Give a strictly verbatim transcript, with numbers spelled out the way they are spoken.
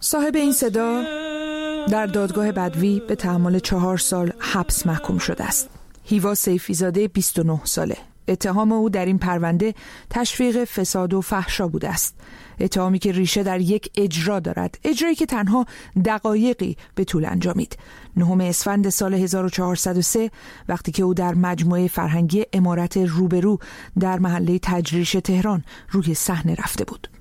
صاحب این صدا در دادگاه بدوی به تحمل چهار سال حبس محکوم شده است. هیوا سیفی زاده بیست و نه ساله. اتهام او در این پرونده تشویق فساد و فحشا بوده است. اتهامی که ریشه در یک اجرا دارد، اجرایی که تنها دقایقی به طول انجامید. نهم اسفند سال هزار و چهارصد و سه وقتی که او در مجموعه فرهنگی عمارت روبرو در محله تجریش تهران روی صحنه رفته بود.